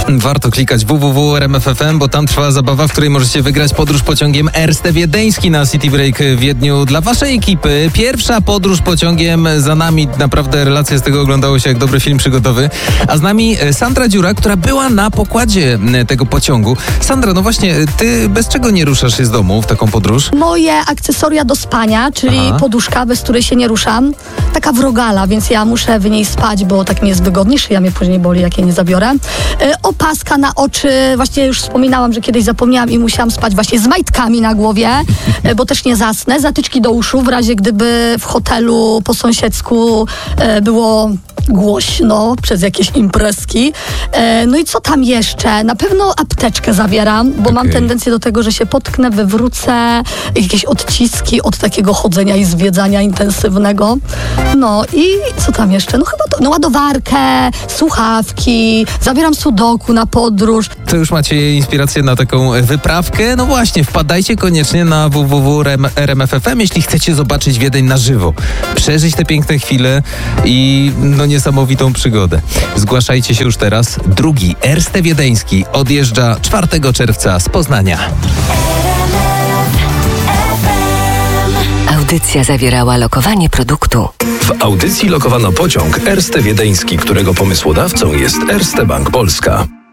Warto klikać www.rmf.fm, bo tam trwa zabawa, w której możecie wygrać podróż pociągiem Erste Wiedeński na City Break w Wiedniu. Dla waszej ekipy pierwsza podróż pociągiem za nami. Naprawdę relacja z tego oglądało się jak dobry film przygodowy. A z nami Sandra Dziura, która była na pokładzie tego pociągu. Sandra, no właśnie, ty bez czego nie ruszasz się z domu w taką podróż? Moje akcesoria do spania, czyli poduszka, bez której się nie ruszam. Taka wrogala, więc ja muszę w niej spać, bo tak mi jest wygodniej. Szyja mnie później boli, jak jej nie zabiorę. Opaska na oczy. Właśnie już wspominałam, że kiedyś zapomniałam i musiałam spać właśnie z majtkami na głowie, bo też nie zasnę. Zatyczki do uszu, w razie gdyby w hotelu po sąsiedzku było głośno przez jakieś imprezki. No i co tam jeszcze? Na pewno apteczkę zabieram, bo mam tendencję do tego, że się potknę, wywrócę, jakieś odciski od takiego chodzenia i zwiedzania intensywnego. No i co tam jeszcze? No chyba to, no ładowarkę, słuchawki, zabieram sudoku na podróż. To już macie inspirację na taką wyprawkę? No właśnie, wpadajcie koniecznie na www.rmf.fm, jeśli chcecie zobaczyć Wiedeń na żywo. Przeżyć te piękne chwile i niesamowitą przygodę. Zgłaszajcie się już teraz. Drugi Erste Wiedeński odjeżdża 4 czerwca z Poznania. Audycja zawierała lokowanie produktu. W audycji lokowano pociąg Erste Wiedeński, którego pomysłodawcą jest Erste Bank Polska.